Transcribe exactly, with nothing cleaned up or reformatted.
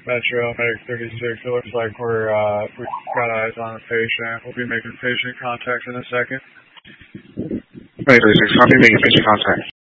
Metro, Medic thirty-six. It looks like we're, uh, we've got eyes on the patient. We'll be making patient contact in a second. Medic thirty-six, copy, making patient contact.